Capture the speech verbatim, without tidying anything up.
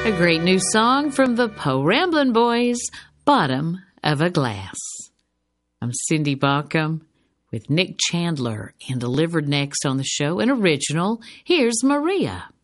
A great new song from the Po Ramblin' Boys, Bottom of a Glass. I'm Cindy Baucom with Nick Chandler, and delivered next on the show, an original. Here's Maria.